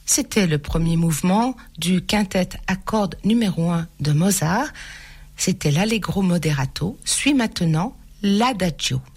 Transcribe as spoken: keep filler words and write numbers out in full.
C'était le premier mouvement du quintet à cordes numéro un de Mozart. C'était l'Allegro moderato. Suit maintenant l'Adagio.